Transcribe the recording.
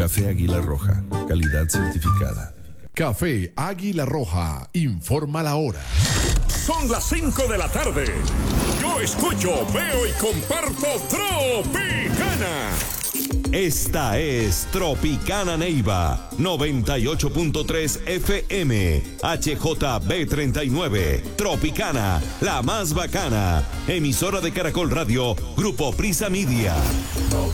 Café Águila Roja, calidad certificada. Café Águila Roja, informa la hora. Son las 5 de la tarde. Yo escucho, veo y comparto Tropicana. Esta es Tropicana Neiva, 98.3 FM, HJB39, Tropicana, la más bacana, emisora de Caracol Radio, Grupo Prisa Media.